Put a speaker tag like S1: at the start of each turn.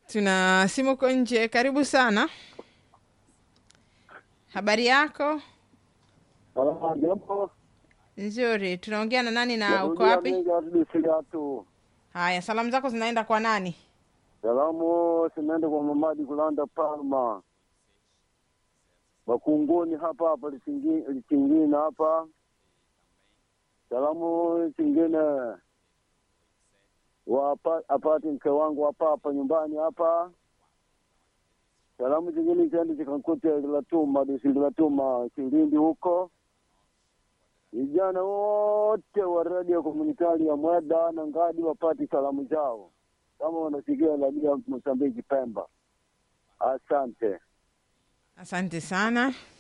S1: Tuna simu kwa nje. Karibu sana. Habari yako?
S2: Jambo,
S1: Nzuri. Tunaongea na nani na uko
S2: narudia
S1: wapi?
S2: mengi arudishilia tu.
S1: Haya, salamu zako zinaenda kwa nani?
S2: Salamu sinaende kwa Mamadi Kulanda Palma. Makunguni hapa Lichingina hapa. Salamu zingine apati mke wangu hapa nyumbani hapa. Salamu zingine ziende zikankute Latuma Kilindi huko. Vijana wote wa radio komunitari ya Mweda na Ngadi wapati salamu zao. Kama wanasikia radio Mozambiki Pemba. Asante.
S1: Asante sana.